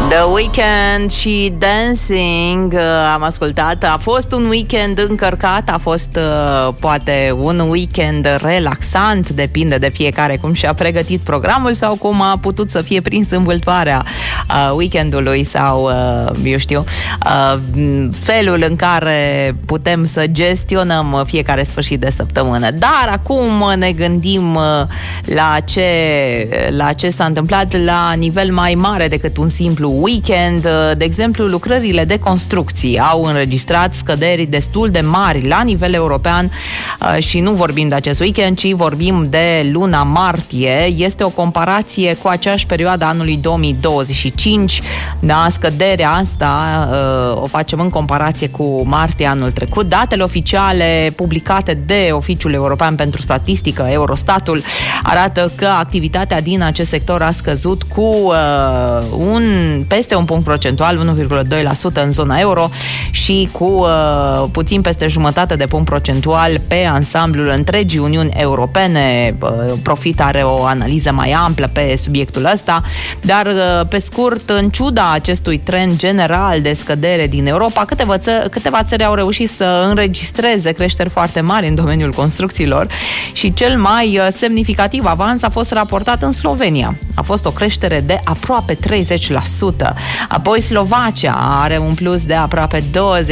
The Weeknd și Dancing am ascultat. A fost un weekend încărcat, a fost poate un weekend relaxant, depinde de fiecare cum și-a pregătit programul sau cum a putut să fie prins în vâltoarea weekendului sau, eu știu, felul în care putem să gestionăm fiecare sfârșit de săptămână. Dar acum ne gândim la ce s-a întâmplat la nivel mai mare decât un simplu weekend. De exemplu, lucrările de construcții au înregistrat scăderi destul de mari la nivel european și nu vorbim de acest weekend, ci vorbim de luna martie. Este o comparație cu aceeași perioadă anului 2025. Da, scăderea asta o facem în comparație cu martie anul trecut. Datele oficiale publicate de Oficiul European pentru Statistică, Eurostatul, arată că activitatea din acest sector a scăzut cu peste un punct procentual, 1,2% în zona euro și cu puțin peste jumătate de punct procentual pe ansamblul întregii Uniuni Europene. Profit are o analiză mai amplă pe subiectul ăsta, dar pe scurt, în ciuda acestui trend general de scădere din Europa, câteva țări au reușit să înregistreze creșteri foarte mari în domeniul construcțiilor și cel mai semnificativ avans a fost raportat în Slovenia. A fost o creștere de aproape 30%. Apoi Slovacia are un plus de aproape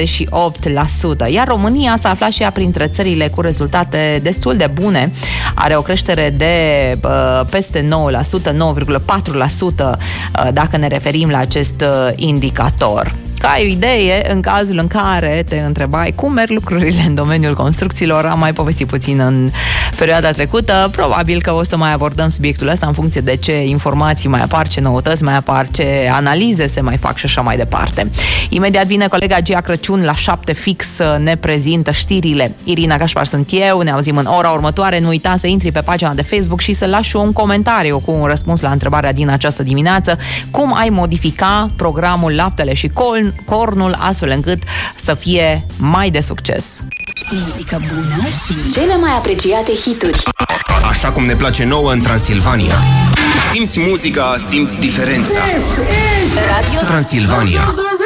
28%, iar România s-a aflat și ea printre țările cu rezultate destul de bune. Are o creștere de peste 9%, 9,4% dacă ne referim la acest indicator. Ca o idee, în cazul în care te întrebai cum merg lucrurile în domeniul construcțiilor, am mai povestit puțin în perioada trecută, probabil că o să mai abordăm subiectul ăsta în funcție de ce informații mai apar, ce noutăți mai apar, ce analize se mai fac și așa mai departe. Imediat vine colega Gia Crăciun la 7 fix să ne prezintă știrile. Irina Gașpar sunt eu, ne auzim în ora următoare. Nu uita să intri pe pagina de Facebook și să lași un comentariu cu un răspuns la întrebarea din această dimineață: cum ai modifica programul Laptele și Cornul astfel încât să fie mai de succes? Muzică bună și cele mai apreciate hituri. Așa cum ne place nouă în Transilvania. Simți muzica, simți diferența. Radio Transilvania.